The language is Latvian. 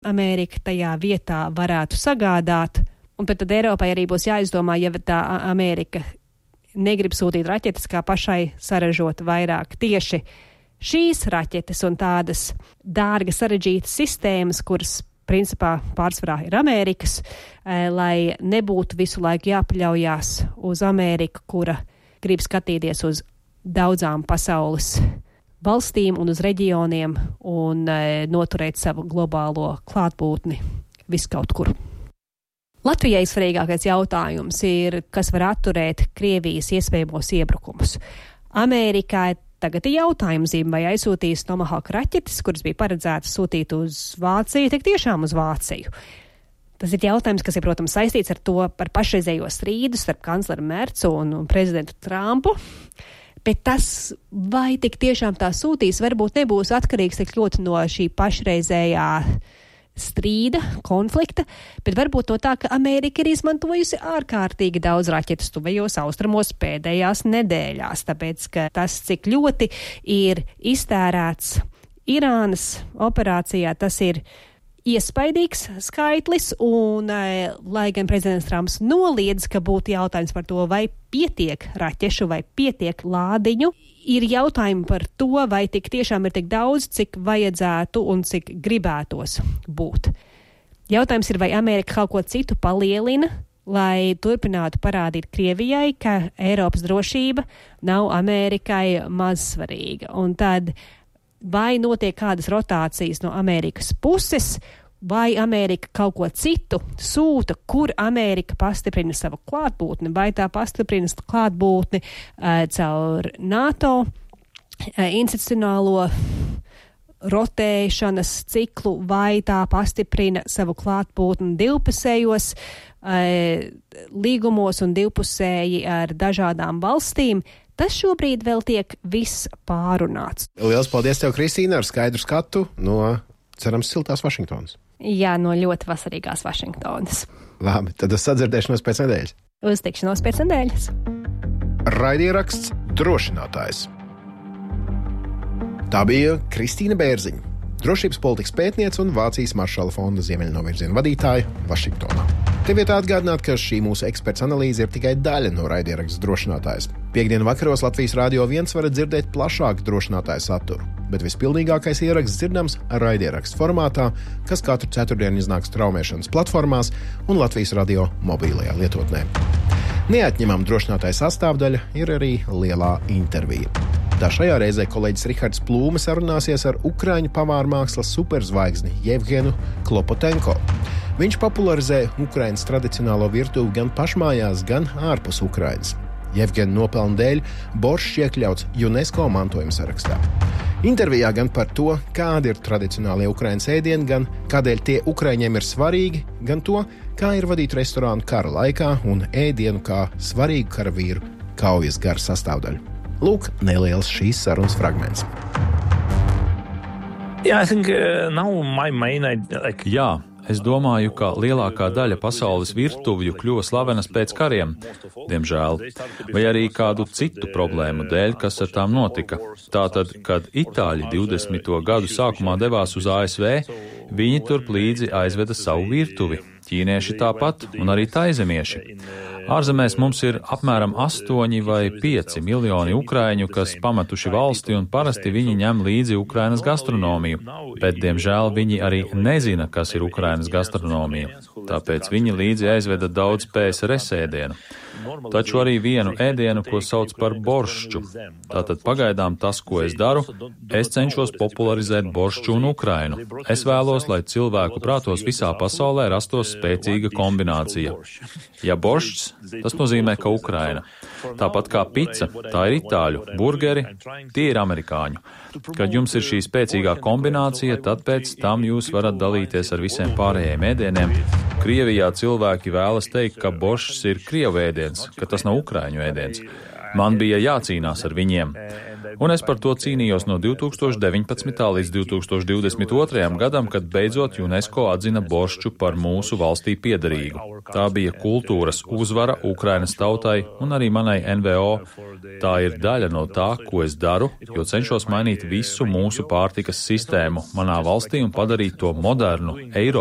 Amerika tajā vietā varētu sagādāt. Un tad Eiropai arī būs jāizdomā, ja tā Amerika negrib sūtīt raķetes, kā pašai saražot vairāk tieši šīs raķetes un tādas dārgas sarežģītas sistēmas, kuras principā pārsvarā ir Amerikas, lai nebūtu visu laiku jāpaļaujās uz Ameriku, kura grib skatīties uz daudzām pasaules valstīm un uz reģioniem un noturēt savu globālo klātbūtni viskaut kur. Latvijai svarīgākais jautājums ir, kas var atturēt Krievijas iespējamos iebrukumus. Amerikai tagad ir jautājums, vai aizsūtīs Tomahawk raķetes, kuras bija paredzētas sūtīt uz Vāciju, tik tiešām uz Vāciju. Tas ir jautājums, kas ir, protams, saistīts ar to par pašreizējo strīdu starp kancleru Mercu un prezidentu Trumpu. Bet tas, vai tik tiešām tā sūtīs, varbūt nebūs atkarīgs tik ļoti no šī pašreizējā strīda, konflikta, bet varbūt no tā, ka Amerika ir izmantojusi ārkārtīgi daudz raķetes tuvajos austrumos pēdējās nedēļās, tāpēc, ka tas, cik ļoti ir iztērēts Irānas operācijā, tas ir iespaidīgs skaitlis, un lai gan prezidents Trumps noliedz, ka būtu jautājums par to, vai pietiek raķešu vai pietiek lādiņu, ir jautājumi par to, vai tik tiešām ir tik daudz, cik vajadzētu un cik gribētos būt. Jautājums ir, vai Amerika kaut ko citu palielina, lai turpinātu parādīt Krievijai, ka Eiropas drošība nav Amerikai mazsvarīga. Un tad vai notiek kādas rotācijas no Amerikas puses, vai Amerika kaut ko citu sūta, kur Amerika pastiprina savu klātbūtni, vai tā pastiprina klātbūtni caur NATO institucionālo rotēšanas ciklu, vai tā pastiprina savu klātbūtni divpusējos līgumos un divpusēji ar dažādām valstīm. Tas šobrīd vēl tiek viss pārunāts. Liels paldies tev, Kristīna, ar skaidru skatu no, cerams, siltās Vašingtonas. Jā, no ļoti vasarīgās Vašingtonas. Labi, tad uz sadzirdēšanos pēc nedēļas. Uz tikšanos pēc nedēļas. Raidieraksts Drošinātājs. Tā bija Kristīna Bērziņa, drošības politikas pētniece un Vācijas Maršala fonda Ziemeļnovirziena vadītāja Vašingtonā. Te vietā atgādināt, ka šī mūsu eksperts analīze ir tikai daļa no raidieraksts Drošinātājs. Piektdien vakaros Latvijas Rādio 1 varat dzirdēt plašāku drošinātāju saturu, bet vispilnīgākais ieraksts dzirdams raidieraksts formātā, kas katru ceturtdienu iznāks traumēšanas platformās un Latvijas Radio mobilajā lietotnē. Neatņemama drošinātāja sastāvdaļa ir arī lielā intervija. Tā šajā reizē kolēģis Rihards Plūme sarunāsies ar ukraiņu pavāru mākslas superzvaigzni Jevgenu Klopotenko. Viņš popularizē Ukrainas tradicionālo virtuvi gan pašmājās, gan ārpus Ukrainas. Jevgena nopelna dēļ boršs iekļauts UNESCO mantojuma sarakstā. Intervijā gan par to, kādi ir tradicionālie Ukrainas ēdieni, gan kādēļ tie Ukraiņiem ir svarīgi, gan to, kā ir vadīt restorānu kara laikā un ēdienu kā svarīgu karavīru kaujas gara sastāvdaļu. Lūk, neliels šīs sarunas fragments. Yeah, I think now my main idea, Jā, es domāju, ka lielākā daļa pasaules virtuvju kļuva slavenas pēc kariem, diemžēl, vai arī kādu citu problēmu dēļ, kas ar tām notika. Tātad, kad Itāļi 20. gadu sākumā devās uz ASV, viņi turp līdzi aizveda savu virtuvi. Ķīnieši tāpat un arī taizemieši. Ārzemēs mums ir apmēram 8 vai 5 miljoni ukraiņu, kas pametuši valsti, un parasti viņi ņem līdzi Ukrainas gastronomiju. Bet, diemžēl, viņi arī nezina, kas ir Ukrainas gastronomija. Tāpēc viņi līdzi aizveda daudz PSRS ēdienu. Taču arī vienu ēdienu, ko sauc par boršču. Tātad pagaidām tas, ko es daru, es cenšos popularizēt boršču un Ukrainu. Es vēlos, lai cilvēku prātos visā pasaulē rastos spēcīga kombinācija. Ja boršķs, tas nozīmē, ka Ukraina. Tāpat kā pica, tā ir itāļu, burgeri, tie ir amerikāņu. Kad jums ir šī spēcīgā kombinācija, tad pēc tam jūs varat dalīties ar visiem pārējiem ēdieniem. Krievijā cilvēki vēlas teikt, ka boršs ir krievu ēdiens, ka tas nav ukraiņu ēdiens. Man bija jācīnās ar viņiem. Un es par to cīnījos no 2019. līdz 2022. gadam, kad beidzot UNESCO atzina boršču par mūsu valstī piederīgu. Tā bija kultūras uzvara Ukrainas tautai un arī manai NVO. Tā ir daļa no tā, ko es daru, jo cenšos mainīt visu mūsu pārtikas sistēmu manā valstī un padarīt to modernu,